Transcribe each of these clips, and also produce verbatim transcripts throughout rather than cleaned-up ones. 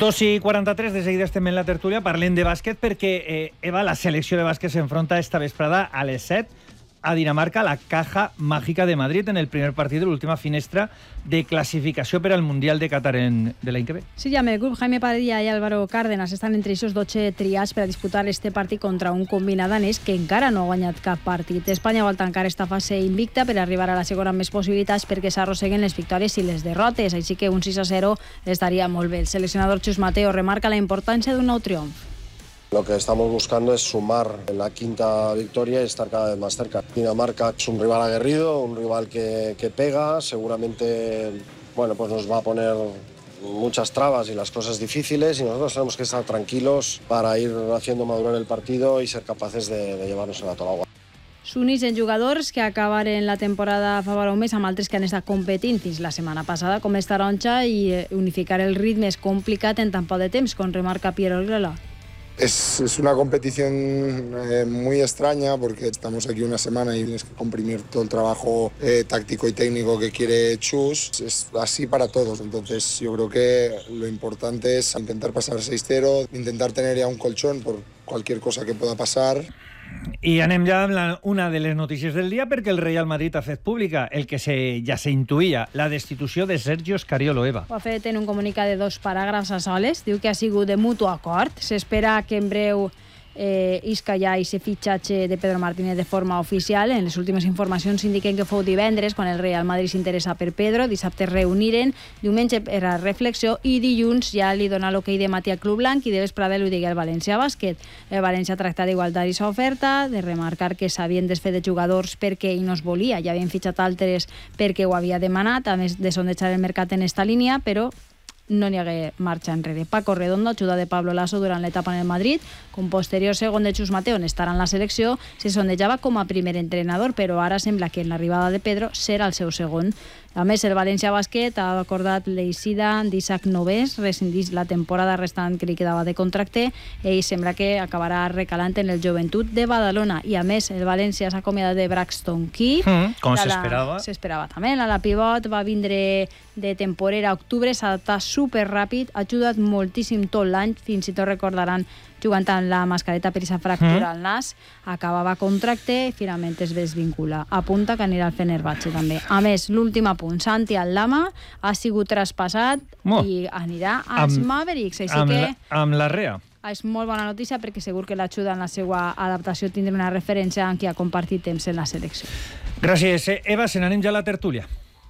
dos i quaranta-tres, de seguida estem en la tertúlia, parlem de bàsquet perquè, eh, Eva, la selecció de bàsquet s'enfronta esta vesprada a les set a Dinamarca, la Caja Mágica de Madrid, en el primer partit de l'última finestra de classificació per al Mundial de Qatar en, de l'any que ve. Sí, ja, el grup Jaime Padilla i Álvaro Cárdenas estan entre aquests dotze triats per a disputar este partit contra un combinat danès que encara no ha guanyat cap partit. Espanya vol tancar esta fase invicta per arribar a la segona amb més possibilitats perquè s'arrosseguen les victòries i les derrotes, així que un sis a zero estaria molt bé. El seleccionador Chus Mateo remarca la importància d'un nou triomf. Lo que estamos buscando es sumar en la quinta victoria y estar cada vez más cerca. Dinamarca es un rival aguerrido, un rival que, que pega, seguramente bueno, pues nos va a poner muchas trabas y las cosas difíciles y nosotros tenemos que estar tranquilos para ir haciendo madurar el partido y ser capaces de, de llevarnos el gato al agua. S'uneixen jugadors que acabaren la temporada fa un mes amb altres que han estat competint fins la setmana passada, com és taronja, i unificar el ritme és complicat en tan poc de temps, com remarca Piero Grela. Es, es una competición eh, muy extraña porque estamos aquí una semana y tienes que comprimir todo el trabajo eh, táctico y técnico que quiere Chus. Es así para todos, entonces yo creo que lo importante es intentar pasar seis cero, intentar tener ya un colchón por cualquier cosa que pueda pasar. I anem ja amb la, una de les notícies del dia perquè el Real Madrid ha fet pública el que se, ja s'intuïa, la destitució de Sergio Scariolo, Eva. Ho ha fet en un comunicat de dos paràgrafs a soles. Diu que ha sigut de mutu acord. S'espera que en breu eh, isca ja i se fitxatge de Pedro Martínez de forma oficial. En les últimes informacions indiquen que fou divendres quan el Real Madrid s'interessa per Pedro, dissabte es reuniren, diumenge per a reflexió i dilluns ja li dona l'hoquei de matí al Club Blanc i de vesprada li digui el València Bàsquet. El València tracta d'igualtar aquesta oferta, de remarcar que s'havien desfet de jugadors perquè ell no es volia, ja havien fitxat altres perquè ho havia demanat, a més de sondejar el mercat en esta línia, però no n'hi hagué marxa enrere. Paco Redondo, ajuda de Pablo Lasso durant l'etapa en el Madrid, com posterior segon de Chus Mateo on estarà en la selecció, se sondejava com a primer entrenador, però ara sembla que en l'arribada de Pedro serà el seu segon. A més, el València Bàsquet ha acordat l'eixida d'Isaac Novés, rescindís la temporada restant que li quedava de contracte, i sembla que acabarà recalant en el Joventut de Badalona. I a més, el València s'ha acomiadat de Braxton Key. Mm, com s'esperava. S'esperava també. La pivot va vindre de temporera a octubre, s'ha adaptat superràpid, ha ajudat moltíssim tot l'any, fins i tot recordaran jugant amb la mascareta per aquesta fractura al nas, acabava contracte i finalment es desvincula. Apunta que anirà al Fenerbahçe també. A més, l'últim apunt, Santi Aldama ha sigut traspassat oh. i anirà als amb, Mavericks. Així amb que la, amb la Rea. És molt bona notícia perquè segur que l'ajuda en la seva adaptació tindrà una referència amb qui ha compartit temps en la selecció. Gràcies, Eva. Se n'anem ja a la tertúlia.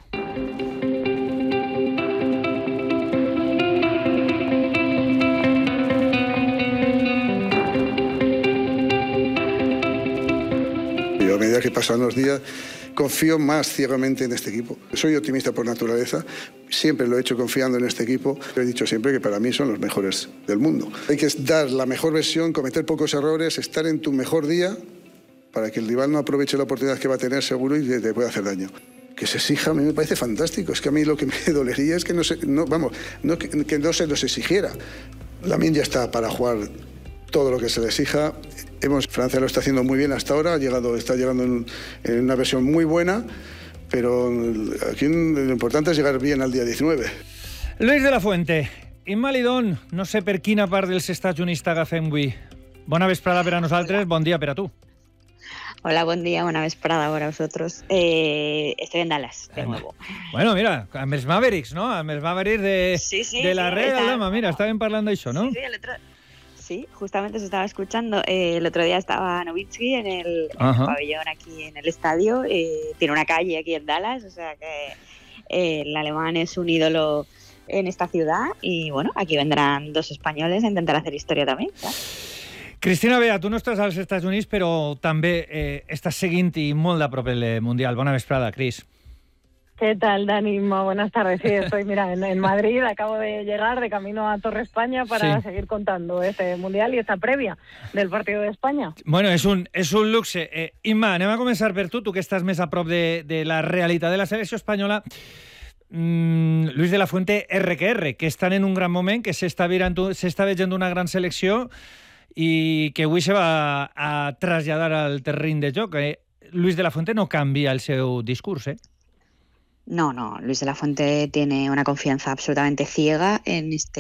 A medida que pasan los días, confío más ciegamente en este equipo. Soy optimista por naturaleza, siempre lo he hecho confiando en este equipo. He dicho siempre que para mí son los mejores del mundo. Hay que dar la mejor versión, cometer pocos errores, estar en tu mejor día para que el rival no aproveche la oportunidad que va a tener seguro y te pueda hacer daño. Que se exija, a mí me parece fantástico. Es que a mí lo que me dolería es que no se, no, vamos, no, que, que no se nos exigiera. Lamine ya está para jugar todo lo que se le exija. Hemos, Francia lo está haciendo muy bien hasta ahora, ha llegado, está llegando en, en una versión muy buena, pero aquí lo importante es llegar bien al día diecinueve. Luis de la Fuente, Imma Lidón, no sé per quina part dels Estats Units t'agafem avui. Bona vesprada per a nosaltres, bon dia per a tu. Hola, buen día, buena vesprada para vosotros. Eh, estoy en Dallas, de nuevo. Bueno, mira, amb els Mavericks, no? Amb els Mavericks de, sí, sí, de la sí, Real, está, dama, mira, estaven parlant d'això, no? Sí, sí, el otro... Sí, justamente se estaba escuchando. Eh, el otro día estaba Nowitzki en el, en el pabellón aquí en el estadio. Eh, tiene una calle aquí en Dallas, o sea que eh, el alemán es un ídolo en esta ciudad. Y bueno, aquí vendrán dos españoles a intentar hacer historia también, ¿sabes? Cristina Bea, tu no estàs als Estats Units, però també eh, estàs seguint i molt de prop el Mundial. Bona vesprada, Cris. ¿Qué tal, Dani? Buenas tardes. Sí, estoy, mira, en, en Madrid. Acabo de llegar de camino a Torre España para sí. seguir contando este Mundial y esta prèvia del partido de España. Bueno, és un, és un luxe. Eh, Imma, anem a començar per tu, tu que estàs més a prop de, de la realitat de la selecció espanyola. Mm, Luis de la Fuente, R que R, que estan en un gran moment, que s'està veient una gran selecció i que avui se va a traslladar al terreny de joc. Eh, Luis de la Fuente no canvia el seu discurs, eh? No, no, Luis de la Fuente tiene una confianza absolutamente ciega en este